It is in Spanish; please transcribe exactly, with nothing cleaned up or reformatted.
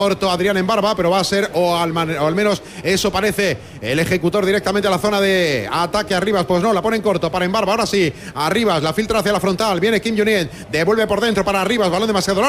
corto Adrián en Barba, pero va a ser, o al, man, o al menos eso parece, el ejecutor directamente a la zona de ataque. Arribas, pues no, la pone en corto para en Barba. Ahora sí, Arribas la filtra hacia la frontal. Viene Kim Jong-un, devuelve por dentro para Arribas, balón demasiado largo.